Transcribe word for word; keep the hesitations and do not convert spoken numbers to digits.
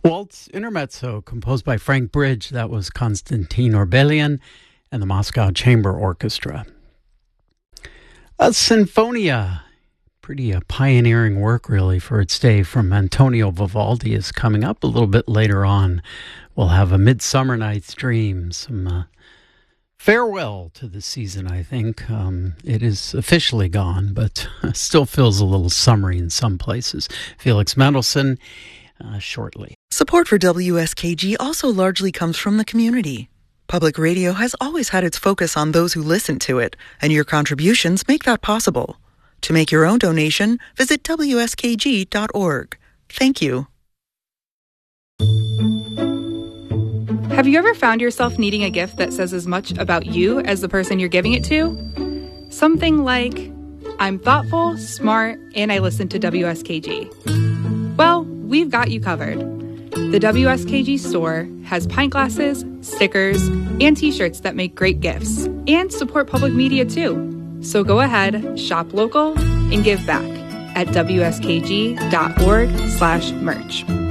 Waltz Intermezzo, composed by Frank Bridge. That was Konstantin Orbelian and the Moscow Chamber Orchestra. A Sinfonia, pretty uh, pioneering work, really, for its day, from Antonio Vivaldi, is coming up a little bit later on. We'll have A Midsummer Night's Dream, some uh, farewell to the season, I think. Um, it is officially gone, but still feels a little summery in some places. Felix Mendelssohn, uh, shortly. Support for W S K G also largely comes from the community. Public radio has always had its focus on those who listen to it, and your contributions make that possible. To make your own donation, visit W S K G dot org. Thank you. Have you ever found yourself needing a gift that says as much about you as the person you're giving it to? Something like, I'm thoughtful, smart, and I listen to W S K G. Well, we've got you covered. The W S K G store has pint glasses, stickers, and t-shirts that make great gifts and support public media too. So go ahead, shop local, and give back at W S K G dot org slash merch.